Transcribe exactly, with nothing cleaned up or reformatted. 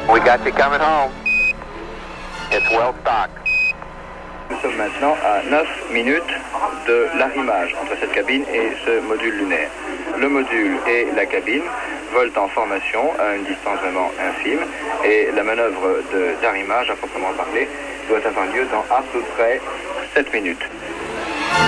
We got you coming home. It's well stocked. Nous sommes maintenant à neuf minutes de l'arrimage entre cette cabine et ce module lunaire. Le module et la cabine volent en formation à une distance vraiment infime et la manœuvre de- d'arrimage à proprement parler doit avoir lieu dans à peu près sept minutes.